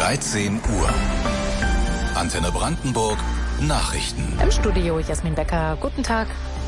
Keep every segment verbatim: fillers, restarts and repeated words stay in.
dreizehn Uhr. Antenne Brandenburg Nachrichten. Im Studio Jasmin Becker. Guten Tag.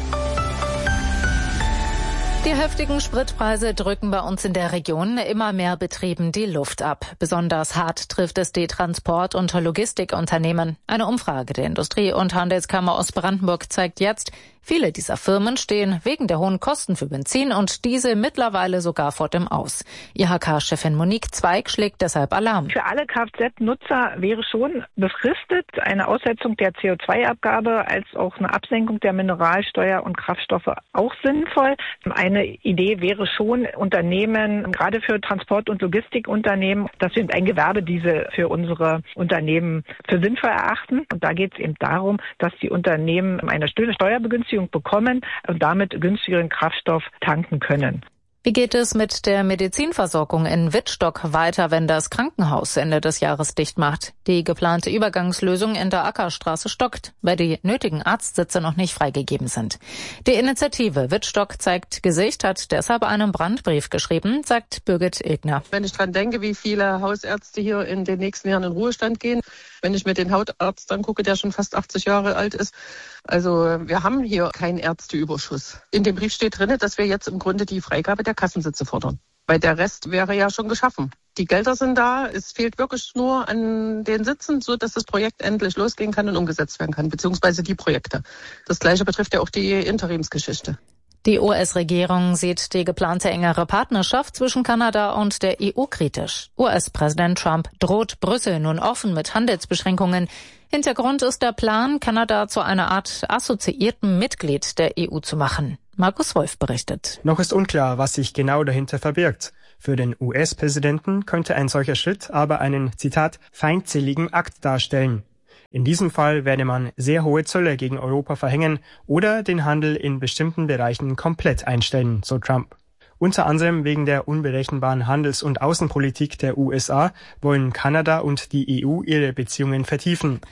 Die heftigen Spritpreise drücken bei uns in der Region immer mehr Betrieben die Luft ab. Besonders hart trifft es die Transport- und Logistikunternehmen. Eine Umfrage der Industrie- und Handelskammer Ostbrandenburg zeigt jetzt, viele dieser Firmen stehen wegen der hohen Kosten für Benzin und Diesel mittlerweile sogar vor dem Aus. I H K-Chefin Monique Zweig schlägt deshalb Alarm. Für alle Kfz-Nutzer wäre schon befristet eine Aussetzung der C O zwei Abgabe als auch eine Absenkung der Mineralsteuer und Kraftstoffe auch sinnvoll. Eine Idee wäre schon, Unternehmen, gerade für Transport- und Logistikunternehmen, dass wir ein Gewerbediesel für unsere Unternehmen für sinnvoll erachten. Und da geht es eben darum, dass die Unternehmen eine Steuerbegünstigung bekommen und damit günstigeren Kraftstoff tanken können. Wie geht es mit der Medizinversorgung in Wittstock weiter, wenn das Krankenhaus Ende des Jahres dicht macht? Die geplante Übergangslösung in der Ackerstraße stockt, weil die nötigen Arztsitze noch nicht freigegeben sind. Die Initiative Wittstock zeigt Gesicht hat deshalb einen Brandbrief geschrieben, sagt Birgit Ilgner. Wenn ich dran denke, wie viele Hausärzte hier in den nächsten Jahren in Ruhestand gehen, wenn ich mir den Hautarzt angucke, der schon fast achtzig Jahre alt ist, also wir haben hier keinen Ärzteüberschuss. In dem Brief steht drin, dass wir jetzt im Grunde die Freigabe der Kassensitze fordern. Weil der Rest wäre ja schon geschaffen. Die Gelder sind da, es fehlt wirklich nur an den Sitzen, so dass das Projekt endlich losgehen kann und umgesetzt werden kann, beziehungsweise die Projekte. Das Gleiche betrifft ja auch die Interimsgeschichte. Die U S-Regierung sieht die geplante engere Partnerschaft zwischen Kanada und der E U kritisch. U S-Präsident Trump droht Brüssel nun offen mit Handelsbeschränkungen. Hintergrund ist der Plan, Kanada zu einer Art assoziierten Mitglied der E U zu machen. Markus Wolf berichtet. Noch ist unklar, was sich genau dahinter verbirgt. Für den U S-Präsidenten könnte ein solcher Schritt aber einen, Zitat, feindseligen Akt darstellen. In diesem Fall werde man sehr hohe Zölle gegen Europa verhängen oder den Handel in bestimmten Bereichen komplett einstellen, so Trump. Unter anderem wegen der unberechenbaren Handels- und Außenpolitik der U S A wollen Kanada und die E U ihre Beziehungen vertiefen.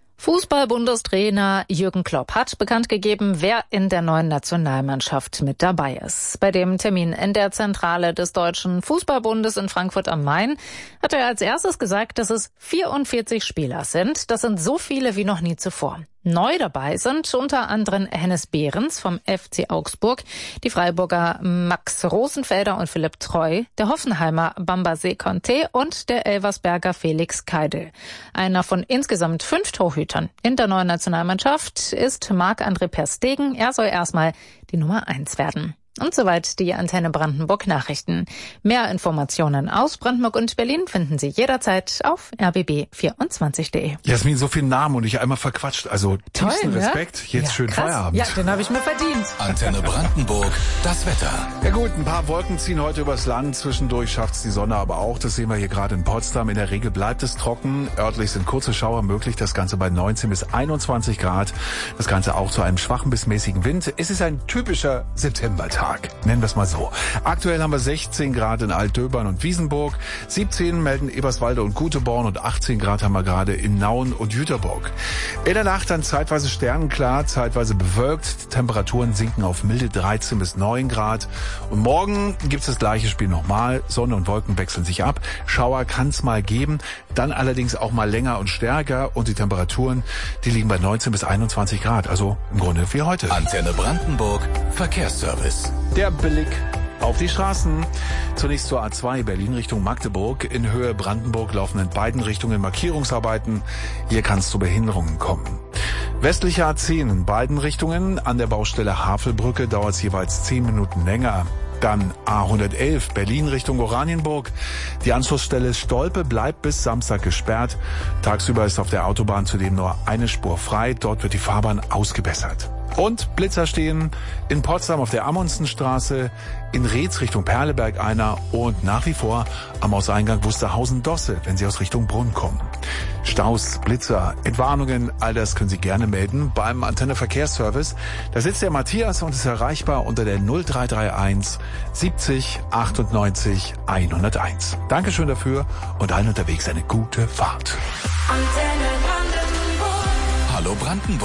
Fußball-Bundestrainer Jürgen Klopp hat bekannt gegeben, wer in der neuen Nationalmannschaft mit dabei ist. Bei dem Termin in der Zentrale des Deutschen Fußballbundes in Frankfurt am Main hat er als erstes gesagt, dass es vierundvierzig Spieler sind. Das sind so viele wie noch nie zuvor. Neu dabei sind unter anderem Hennes Behrens vom F C Augsburg, die Freiburger Max Rosenfelder und Philipp Treu, der Hoffenheimer Bambase Conte und der Elversberger Felix Keidel. Einer von insgesamt fünf Torhütern in der neuen Nationalmannschaft ist Marc-André Per Stegen. Er soll erstmal die Nummer eins werden. Und soweit die Antenne Brandenburg Nachrichten. Mehr Informationen aus Brandenburg und Berlin finden Sie jederzeit auf r b b vierundzwanzig punkt de. Jasmin, so viele Namen und ich einmal verquatscht. Also tiefsten Toll, ne? Respekt. Jetzt ja, schön krass. Feierabend. Ja, den habe ich mir verdient. Antenne Brandenburg, das Wetter. Ja gut, ein paar Wolken ziehen heute übers Land. Zwischendurch schafft's die Sonne aber auch. Das sehen wir hier gerade in Potsdam. In der Regel bleibt es trocken. Örtlich sind kurze Schauer möglich. Das Ganze bei neunzehn bis einundzwanzig Grad. Das Ganze auch zu einem schwachen bis mäßigen Wind. Es ist ein typischer Septembertag. Nennen wir es mal so. Aktuell haben wir sechzehn Grad in Altdöbern und Wiesenburg. siebzehn melden Eberswalde und Guteborn und achtzehn Grad haben wir gerade in Nauen und Jüterburg. In der Nacht dann zeitweise sternenklar, zeitweise bewölkt. Temperaturen sinken auf milde dreizehn bis neun Grad. Und morgen gibt's das gleiche Spiel nochmal. Sonne und Wolken wechseln sich ab. Schauer kann's mal geben. Dann allerdings auch mal länger und stärker. Und die Temperaturen, die liegen bei neunzehn bis einundzwanzig Grad. Also im Grunde wie heute. Antenne Brandenburg, Verkehrsservice. Der Blick auf die Straßen. Zunächst zur A zwei Berlin Richtung Magdeburg. In Höhe Brandenburg laufen in beiden Richtungen Markierungsarbeiten. Hier kann es zu Behinderungen kommen. Westliche A zehn in beiden Richtungen. An der Baustelle Havelbrücke dauert es jeweils zehn Minuten länger. Dann A hundertelf Berlin Richtung Oranienburg. Die Anschlussstelle Stolpe bleibt bis Samstag gesperrt. Tagsüber ist auf der Autobahn zudem nur eine Spur frei. Dort wird die Fahrbahn ausgebessert. Und Blitzer stehen in Potsdam auf der Amundsenstraße, in Reetz Richtung Perleberg einer und nach wie vor am Auseingang Wusterhausen-Dosse, wenn Sie aus Richtung Brunn kommen. Staus, Blitzer, Entwarnungen, all das können Sie gerne melden beim Antenne Verkehrsservice. Da sitzt der Matthias und ist erreichbar unter der null drei drei eins siebzig achtundneunzig hunderteins. Dankeschön dafür und allen unterwegs eine gute Fahrt. Hallo Brandenburg.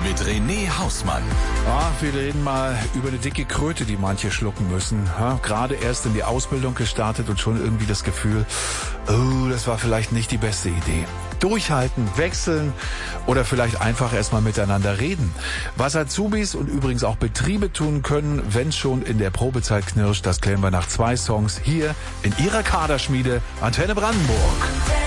mit René Hausmann. Ah, wir reden mal über eine dicke Kröte, die manche schlucken müssen. Ja, gerade erst in die Ausbildung gestartet und schon irgendwie das Gefühl, oh, das war vielleicht nicht die beste Idee. Durchhalten, wechseln oder vielleicht einfach erstmal miteinander reden. Was Azubis und übrigens auch Betriebe tun können, wenn es schon in der Probezeit knirscht, das klären wir nach zwei Songs hier in ihrer Kaderschmiede Antenne Brandenburg.